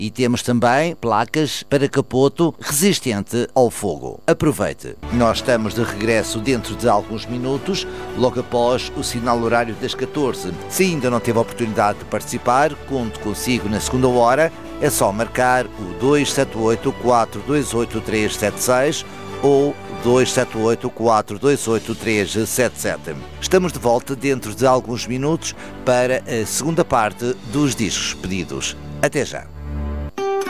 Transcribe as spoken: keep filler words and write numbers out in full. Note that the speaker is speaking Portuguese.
E temos também placas para capoto resistente ao fogo. Aproveite! Nós estamos de regresso dentro de alguns minutos, logo após o sinal horário das catorze. Se ainda não teve a oportunidade de participar, conto consigo na segunda hora. É só marcar o dois sete oito, quatro dois oito, três sete seis ou dois sete oito, quatro dois oito, três sete sete. Estamos de volta dentro de alguns minutos para a segunda parte dos discos pedidos. Até já!